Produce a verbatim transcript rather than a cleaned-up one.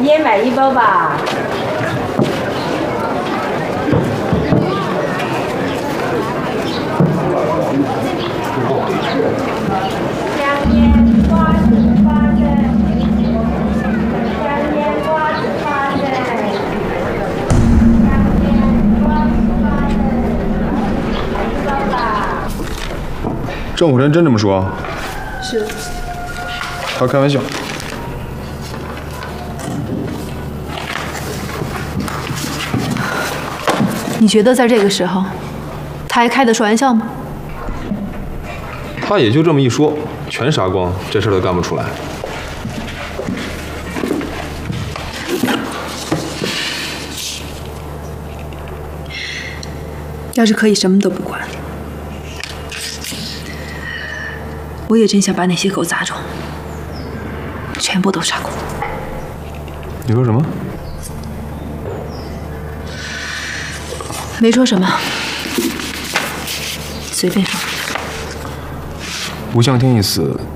你也买一包吧。香烟瓜子花的，香烟瓜子花的，香烟瓜子花的，买一包吧。 郑虎生真这么说？ 是。 他开玩笑。 你觉得在这个时候，他还开得出玩笑吗？ 他也就这么一说，全杀光，这事儿都干不出来。 要是可以什么都不管，我也真想把那些狗杂种全部都杀光。 你说什么？ 没说什么，随便说。 吴向天一死，